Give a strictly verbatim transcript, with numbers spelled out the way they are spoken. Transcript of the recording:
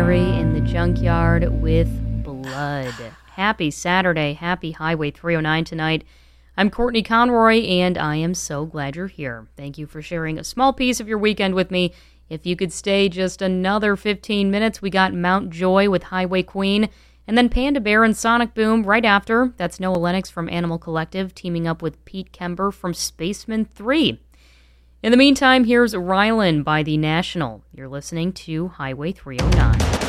Fury in the Junkyard with Blood. Happy Saturday, happy Highway three oh nine tonight. I'm Courtney Conroy, and I am so glad you're here. Thank you for sharing a small piece of your weekend with me. If you could stay just another fifteen minutes, we got Mount Joy with Highway Queen, and then Panda Bear and Sonic Boom right after. That's Noah Lennox from Animal Collective teaming up with Pete Kember from Spaceman three. In the meantime, here's Rylan by The National. You're listening to Highway three oh nine.